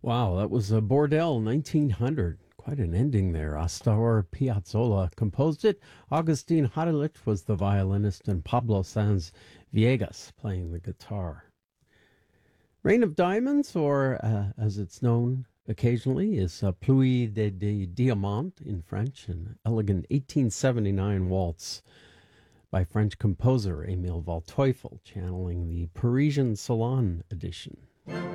Wow, that was a Bordel 1900. Quite an ending there. Astor Piazzolla composed it. Augustin Hadelich was the violinist, and Pablo Sanz Viegas playing the guitar. Rain of Diamonds, or as it's known occasionally, is Pluie de Diamants in French, an elegant 1879 waltz by French composer Emile Waldteufel, channeling the Parisian Salon edition.